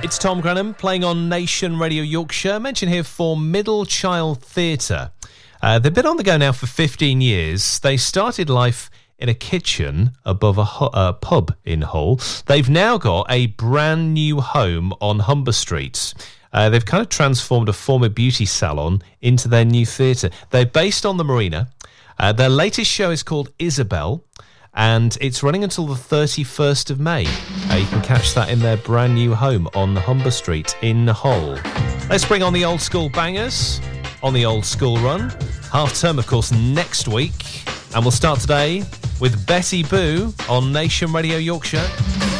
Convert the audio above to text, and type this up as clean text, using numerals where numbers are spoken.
It's Tom Grenham playing on Nation Radio Yorkshire. Mention here for Middle Child Theatre. They've been on the go now for 15 years. They started life in a kitchen above a pub in Hull. They've now got a brand new home on Humber Street. They've kind of transformed a former beauty salon into their new theatre. They're based on the marina. Their latest show is called Isabel, and it's running until the 31st of May. You can catch that in their brand new home on Humber Street in Hull. Let's bring on the old school bangers on the old school run. Half term, of course, next week. And we'll start today with Betty Boo on Nation Radio Yorkshire.